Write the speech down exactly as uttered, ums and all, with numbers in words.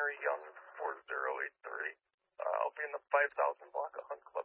Henry Young, four zero eight three. Uh, I'll be in the five thousand block of Hunt Club.